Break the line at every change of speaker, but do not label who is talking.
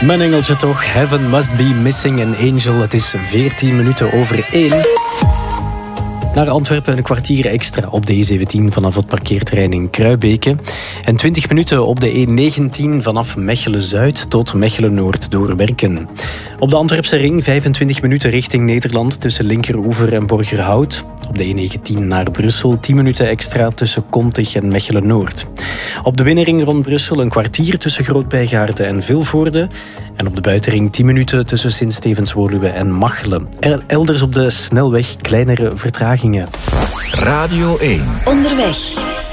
Mijn engeltje toch, Heaven Must Be Missing an Angel. Het is 14 minuten over 1. Naar Antwerpen een kwartier extra op de E17 vanaf het parkeerterrein in Kruibeke. En 20 minuten op de E19 vanaf Mechelen-Zuid tot Mechelen-Noord door Werken. Op de Antwerpse ring 25 minuten richting Nederland tussen Linkeroever en Borgerhout. Op de E19 naar Brussel 10 minuten extra tussen Kontig en Mechelen-Noord. Op de binnenring rond Brussel een kwartier tussen Groot-Bijgaarden en Vilvoorde. En op de buitenring 10 minuten tussen Sint-Stevens-Woluwe en Machelen. Elders op de snelweg kleinere vertragingen.
Radio 1.
Onderweg.